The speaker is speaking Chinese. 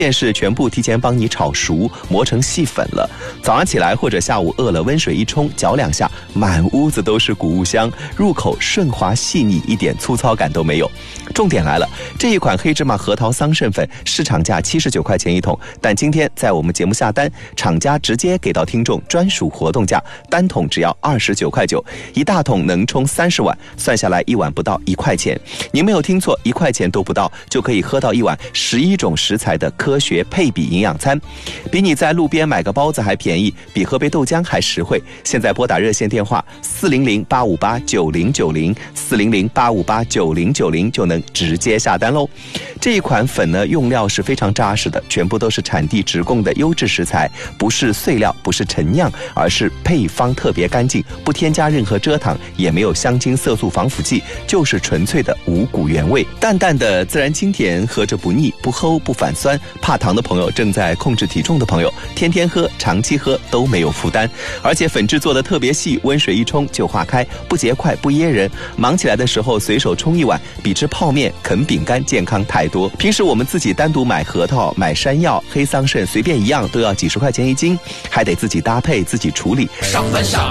件是全部提前帮你炒熟，磨成细粉了。早上起来或者下午饿了，温水一冲，搅2下，满屋子都是谷物香，入口顺滑细腻，一点粗糙感都没有。重点来了，这一款黑芝麻核桃桑葚粉市场价79块钱一桶，但今天在我们节目下单，厂家直接给到听众专属活动价，单桶只要29块9，一大桶能冲30碗，算下来一碗不到1块钱。您没有听错，1块钱都不到，就可以喝到一碗11种食材的科学配比营养餐，比你在路边买个包子还便宜，比喝杯豆浆还实惠。现在拨打热线电话400-858-9090，400-858-9090就能直接下单喽。这一款粉呢，用料是非常扎实的，全部都是产地直供的优质食材，不是碎料，不是陈酿，而是配方特别干净，不添加任何蔗糖，也没有香精、色素、防腐剂，就是纯粹的五谷原味，淡淡的自然清甜，喝着不腻，不齁不反酸。怕糖的朋友，正在控制体重的朋友，天天喝、长期喝都没有负担。而且粉质做的特别细，温水一冲就化开，不结块不噎人，忙起来的时候随手冲一碗，比吃泡面、啃饼干健康太多。平时我们自己单独买核桃、买山药、黑桑葚，随便一样都要几十块钱一斤，还得自己搭配自己处理。 上班上